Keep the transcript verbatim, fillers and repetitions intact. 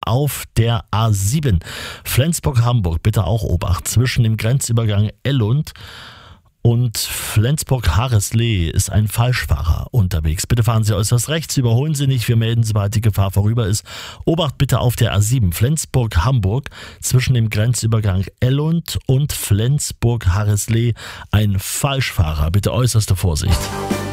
auf der A sieben. Flensburg-Hamburg, bitte auch Obacht. Zwischen dem Grenzübergang Ellund und Flensburg-Harreslee ist ein Falschfahrer unterwegs. Bitte fahren Sie äußerst rechts, überholen Sie nicht, wir melden, sobald die Gefahr vorüber ist. Obacht bitte auf der A sieben, Flensburg-Hamburg, zwischen dem Grenzübergang Ellund und Flensburg-Harreslee ein Falschfahrer. Bitte äußerste Vorsicht.